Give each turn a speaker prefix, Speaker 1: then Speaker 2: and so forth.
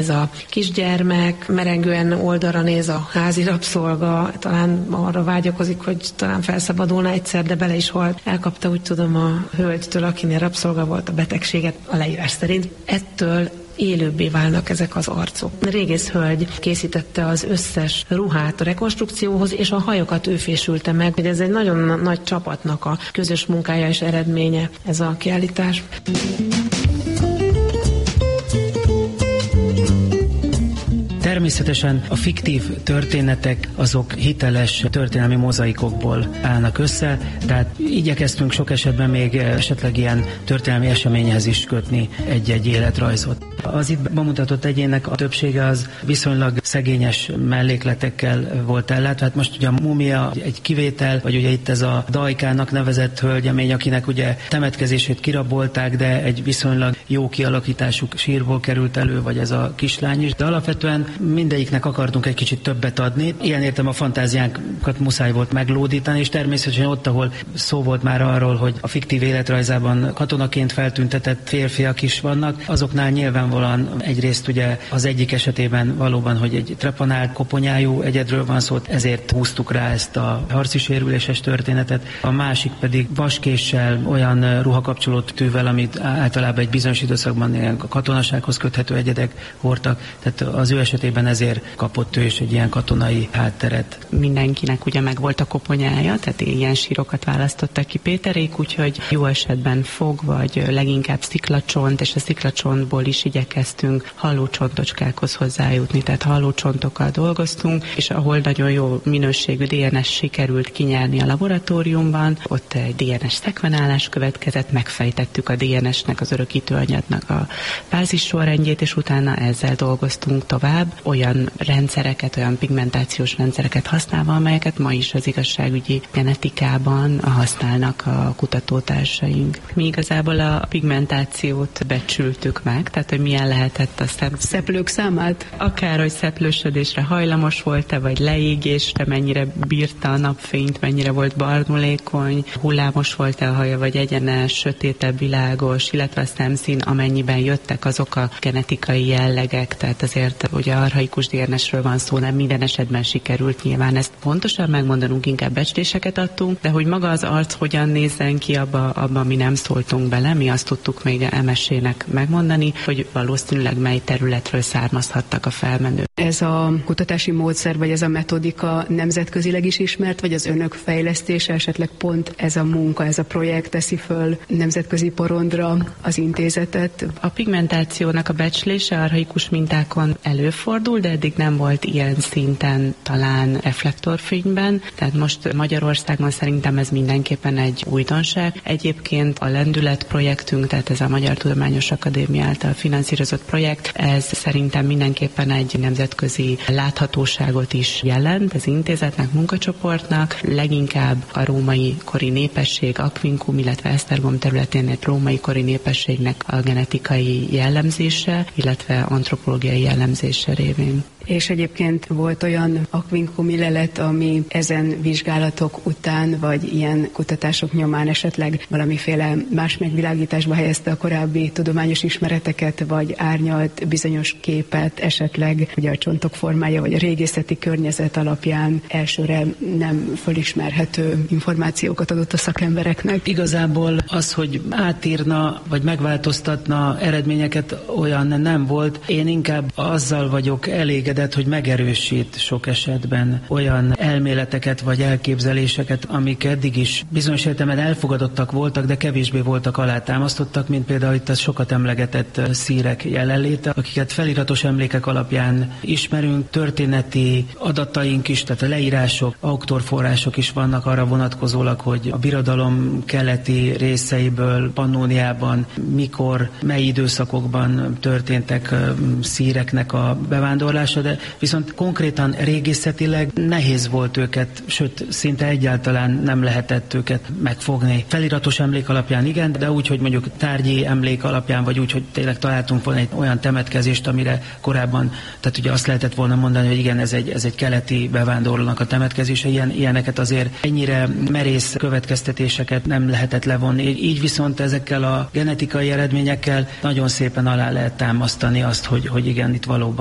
Speaker 1: Ez a kisgyermek merengően oldalra néz a házi rabszolga, talán arra vágyakozik, hogy talán felszabadulna egyszer, de bele is halt. Elkapta, úgy tudom, a hölgytől, akinél rabszolga volt, a betegséget a leírás szerint. Ettől élőbbé válnak ezek az arcok. A régész hölgy készítette az összes ruhát a rekonstrukcióhoz, és a hajokat ő fésülte meg. Ez egy nagyon nagy csapatnak a közös munkája és eredménye ez a kiállítás.
Speaker 2: Természetesen a fiktív történetek azok hiteles történelmi mozaikokból állnak össze, tehát igyekeztünk sok esetben még esetleg ilyen történelmi eseményhez is kötni egy-egy életrajzot. Az itt bemutatott egyének a többsége az viszonylag szegényes mellékletekkel volt ellátva. Hát most ugye a mumia egy kivétel, vagy ugye itt ez a Dajkának nevezett hölgyemény, akinek ugye temetkezését kirabolták, de egy viszonylag jó kialakítású sírból került elő, vagy ez a kislány is. De alapvetően mindegyiknek akartunk egy kicsit többet adni. Ilyen értem a fantáziánkat muszáj volt meglódítani, és természetesen ott, ahol szó volt már arról, hogy a fiktív életrajzában katonaként feltüntetett férfiak is vannak, azoknál nyilvánvalóan egyrészt ugye az egyik esetében valóban, hogy egy trepanált koponyájú egyedről van szó, ezért húztuk rá ezt a harci sérüléses történetet. A másik pedig vaskéssel, olyan ruhakapcsoló tűvel, amit általában egy bizonyos időszakban a katonasághoz köthető egyedek hordtak, tehát az ő esetében ezért kapott ő is egy ilyen katonai hátteret.
Speaker 3: Mindenkinek ugye meg volt a koponyája, tehát ilyen sírokat választottak ki Péterék, úgyhogy jó esetben fog, vagy leginkább sziklacsont, és a sziklacsontból is igyekeztünk hallócsontocskákhoz hozzájutni, tehát hallócsontokkal dolgoztunk, és ahol nagyon jó minőségű DNS sikerült kinyerni a laboratóriumban, ott egy DNS szekvenálás következett, megfejtettük a DNS-nek, az örökítőanyagnak a bázis sorrendjét, és utána ezzel dolgoztunk tovább, olyan rendszereket, olyan pigmentációs rendszereket használva, amelyeket ma is az igazságügyi genetikában használnak a kutatótársaink. Mi igazából a pigmentációt becsültük meg, tehát hogy milyen lehetett a
Speaker 4: szeplők számát?
Speaker 3: Akár, hogy szeplősödésre hajlamos volt-e, vagy leégésre, mennyire bírta a napfényt, mennyire volt barnulékony, hullámos volt-e a haja, vagy egyenes, sötétebb, világos, illetve a szemszín, amennyiben jöttek azok a genetikai jellegek, tehát azért ugye archaikus DNS-ről van szó, nem minden esetben sikerült nyilván ezt pontosan megmondanunk, inkább becsléseket adtunk, de hogy maga az arc hogyan nézzen ki, abba mi nem szóltunk bele, mi azt tudtuk még MSZ-nek megmondani, hogy valószínűleg mely területről származhattak a felmenők.
Speaker 4: Ez a kutatási módszer, vagy ez a metodika nemzetközileg is ismert, vagy az önök fejlesztése, esetleg pont ez a munka, ez a projekt teszi föl nemzetközi porondra az intézetet?
Speaker 3: A pigmentációnak a becslése archaikus mintákon előfordul, de eddig nem volt ilyen szinten talán reflektorfényben, tehát most Magyarországon szerintem ez mindenképpen egy újdonság. Egyébként a Lendület projektünk, tehát ez a Magyar Tudományos Akadémia által finanszírozott projekt, ez szerintem mindenképpen egy nemzetközi láthatóságot is jelent az intézetnek, munkacsoportnak, leginkább a római kori népesség, Aquincum, illetve Esztergom területén egy római kori népességnek a genetikai jellemzése, illetve antropológiai jellemzése révén.
Speaker 4: És egyébként volt olyan aquincumi lelet, ami ezen vizsgálatok után, vagy ilyen kutatások nyomán esetleg valamiféle más megvilágításba helyezte a korábbi tudományos ismereteket, vagy árnyalt bizonyos képet, esetleg ugye a csontok formája, vagy a régészeti környezet alapján elsőre nem fölismerhető információkat adott a szakembereknek.
Speaker 2: Igazából az, hogy átírna, vagy megváltoztatna eredményeket, olyan nem volt. Én inkább azzal vagyok elégedett, hogy megerősít sok esetben olyan elméleteket vagy elképzeléseket, amik eddig is bizonyos értelemben elfogadottak voltak, de kevésbé voltak alátámasztottak, mint például itt a sokat emlegetett szírek jelenléte, akiket feliratos emlékek alapján ismerünk, történeti adataink is, tehát a leírások, auktorforrások is vannak arra vonatkozólag, hogy a birodalom keleti részeiből, Pannóniában mikor, mely időszakokban történtek szíreknek a bevándorlása, megtalálása, de viszont konkrétan régészetileg nehéz volt őket, sőt, szinte egyáltalán nem lehetett őket megfogni. Feliratos emlék alapján igen, de úgy, hogy mondjuk tárgyi emlék alapján, vagy úgy, hogy tényleg találtunk volna egy olyan temetkezést, amire korábban, tehát ugye azt lehetett volna mondani, hogy igen, ez egy keleti bevándorlónak a temetkezése, ilyeneket azért ennyire merész következtetéseket nem lehetett levonni. Így viszont ezekkel a genetikai eredményekkel nagyon szépen alá lehet támasztani azt, hogy igen, itt valóban